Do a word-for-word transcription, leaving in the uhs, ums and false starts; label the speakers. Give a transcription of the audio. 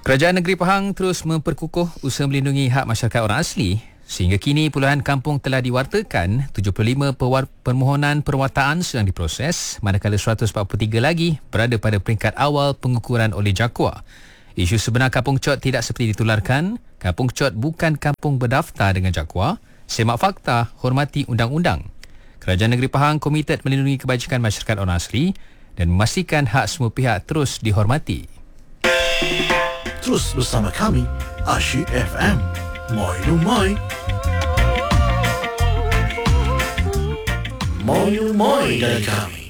Speaker 1: Kerajaan Negeri Pahang terus memperkukuh usaha melindungi hak masyarakat orang asli. Sehingga kini puluhan kampung telah diwartakan, tujuh puluh lima pewar- permohonan perwataan sedang diproses, manakala seratus empat puluh tiga lagi berada pada peringkat awal pengukuran oleh JAKUA. Isu sebenar Kampung Cot tidak seperti ditularkan. Kampung Cot bukan kampung berdaftar dengan JAKUA. Semak fakta, hormati undang-undang. Kerajaan Negeri Pahang komited melindungi kebajikan masyarakat orang asli dan memastikan hak semua pihak terus dihormati.
Speaker 2: Terus bersama kami, Asyik F M. Moi nu moi. Moi nu moi dari kami.